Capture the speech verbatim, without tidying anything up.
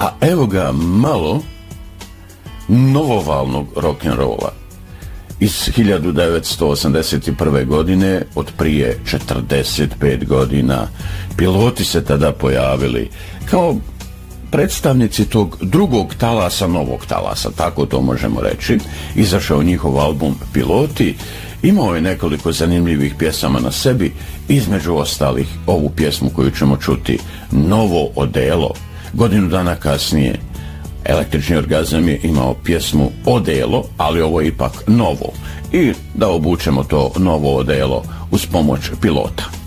A evo ga malo novovalnog rock'n'rolla. Iz hiljadu devetsto osamdeset prve. godine, od prije četrdeset pet godina, piloti se tada pojavili kao predstavnici tog drugog talasa, novog talasa, tako to možemo reći. Izašao njihov album Piloti, imao je nekoliko zanimljivih pjesama na sebi, između ostalih ovu pjesmu koju ćemo čuti, Novo odelo. Godinu dana kasnije Električni orgazam je imao pjesmu Odelo, ali ovo je ipak novo. I da obučemo to novo odelo uz pomoć Pilota.